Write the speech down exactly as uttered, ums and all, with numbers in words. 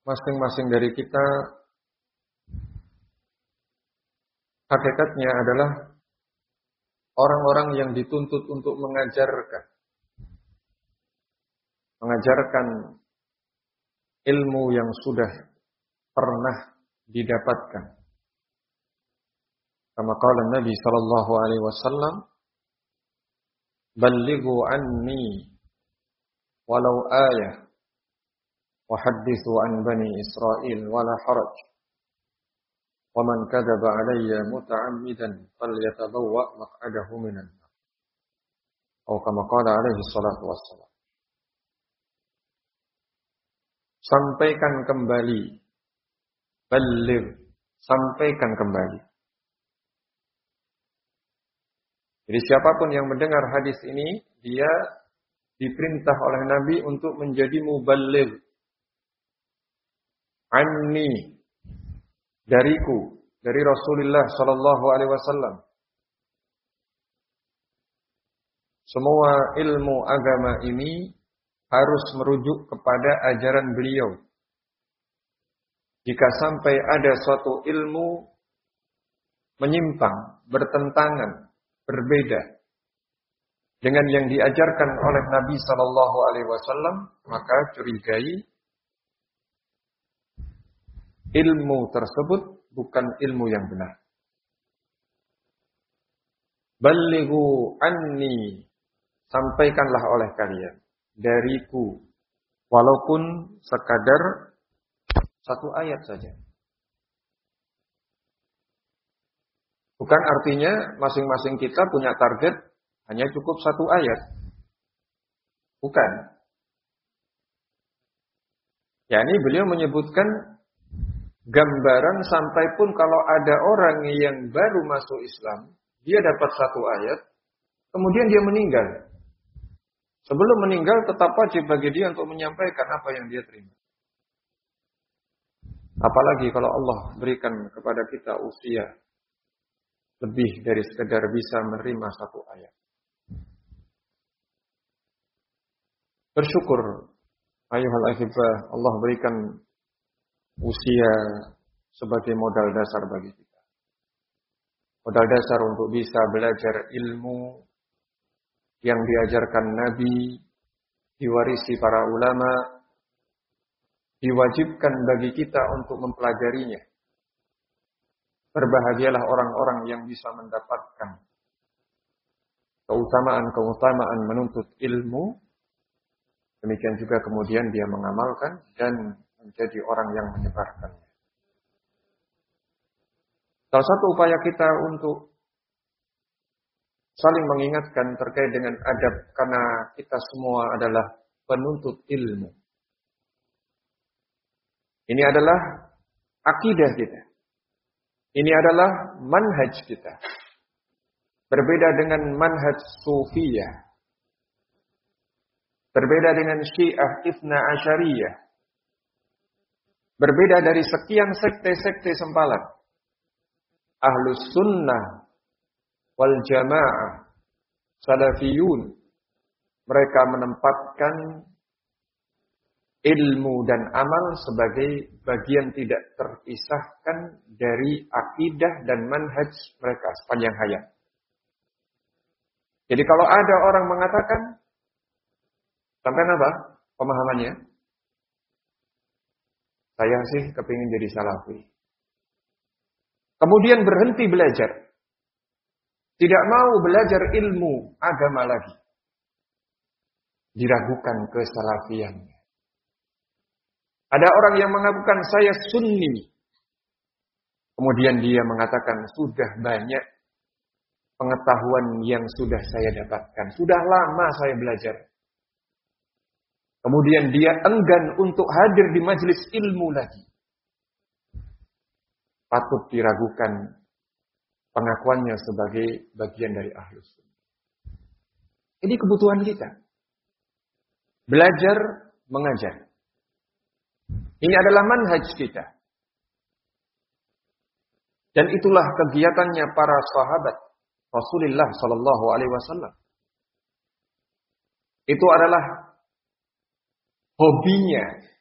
masing-masing dari kita hakikatnya adalah orang-orang yang dituntut untuk mengajarkan mengajarkan ilmu yang sudah pernah didapatkan. Kama qala Nabi sallallahu alaihi wasallam, "Ballighu anni walau ayah wa hadithu an bani Israil wala haraj. Wa man kadzaba alayya muta'ammidan falyatabawwa maq'adahu minan nar." Atau kama qala alaihi salatu wassalam. Sampaikan kembali, balligh, sampaikan kembali. Jadi siapapun yang mendengar hadis ini, dia diperintah oleh Nabi untuk menjadi muballigh. Anni, dariku, dari Rasulullah sallallahu alaihi wasallam. Semua ilmu agama ini harus merujuk kepada ajaran beliau. Jika sampai ada suatu ilmu menyimpang, bertentangan, berbeda dengan yang diajarkan oleh Nabi sallallahu alaihi wasallam, maka curigai ilmu tersebut bukan ilmu yang benar. Ballighu anni, sampaikanlah oleh kalian dariku, walaupun sekadar satu ayat saja. Bukan artinya masing-masing kita punya target hanya cukup satu ayat. Bukan. Ya, ini beliau menyebutkan gambaran sampai pun kalau ada orang yang baru masuk Islam, dia dapat satu ayat, kemudian dia meninggal. Sebelum meninggal tetap wajib bagi dia untuk menyampaikan apa yang dia terima. Apalagi kalau Allah berikan kepada kita usia lebih dari sekedar bisa menerima satu ayat. Bersyukur, ayuhal ahibbah, Allah berikan usia sebagai modal dasar bagi kita. Modal dasar untuk bisa belajar ilmu yang diajarkan Nabi, diwarisi para ulama, diwajibkan bagi kita untuk mempelajarinya. Berbahagialah orang-orang yang bisa mendapatkan keutamaan-keutamaan menuntut ilmu. Demikian juga kemudian dia mengamalkan dan menjadi orang yang menyebarkannya. Salah satu upaya kita untuk saling mengingatkan terkait dengan adab, karena kita semua adalah penuntut ilmu. Ini adalah akidah kita. Ini adalah manhaj kita. Berbeda dengan manhaj Sufiyah. Berbeda dengan Syiah Ithna Asyariyah. Berbeda dari sekian sekte-sekte sempalan. Ahlus Sunnah wal Jamaah, Salafiyun. Mereka menempatkan ilmu dan amal sebagai bagian tidak terpisahkan dari akidah dan manhaj mereka sepanjang hayat. Jadi kalau ada orang mengatakan, sampai apa pemahamannya? Saya sih kepingin jadi salafi. Kemudian berhenti belajar. Tidak mau belajar ilmu agama lagi. Diragukan kesalafiannya. Ada orang yang mengakukan saya sunni. Kemudian dia mengatakan sudah banyak pengetahuan yang sudah saya dapatkan. Sudah lama saya belajar. Kemudian dia enggan untuk hadir di majelis ilmu lagi. Patut diragukan pengakuannya sebagai bagian dari ahlus sunnah. Ini kebutuhan kita. Belajar, mengajar. Ini adalah manhaj kita. Dan itulah kegiatannya para sahabat Rasulullah sallallahu alaihi wasallam. Itu adalah hobinya